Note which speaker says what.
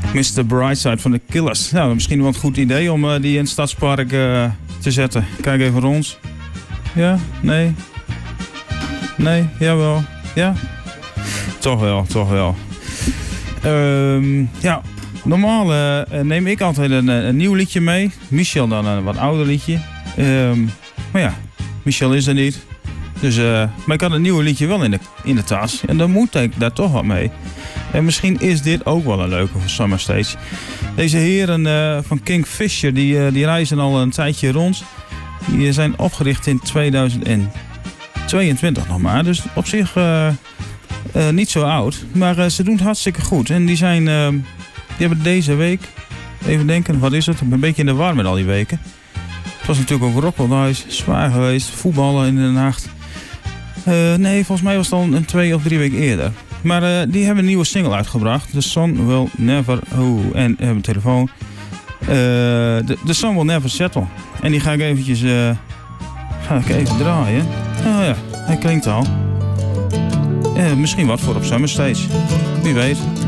Speaker 1: Mr. Brightside van de Killers. Nou, misschien wel een goed idee om die in het Stadspark te zetten. Kijk even rond. Ja? Nee? Nee? Jawel? Ja? Toch wel. Ja, normaal neem ik altijd een nieuw liedje mee. Michel dan een wat ouder liedje. Maar ja, Michel is er niet. Dus, maar ik had een nieuw liedje wel in de tas. En dan moet ik daar toch wat mee. En misschien is dit ook wel een leuke voor Summer Stage. Deze heren van Kingfisher, die reizen al een tijdje rond. Die zijn opgericht in 2022 nog maar. Dus op zich niet zo oud. Maar ze doen het hartstikke goed. En die hebben deze week, even denken, wat is het? Ik ben een beetje in de war met al die weken. Het was natuurlijk ook Rockwoldhuis, zwaar geweest. Voetballen in de nacht. Nee, volgens mij was het al een 2 of 3 weken eerder. Maar die hebben een nieuwe single uitgebracht. The Sun Will Never... Oh, en hebben een telefoon. The Sun Will Never Settle. En die ga ik eventjes... even draaien. Oh ja, hij klinkt al. Misschien wat voor op Summer Stage. Wie weet.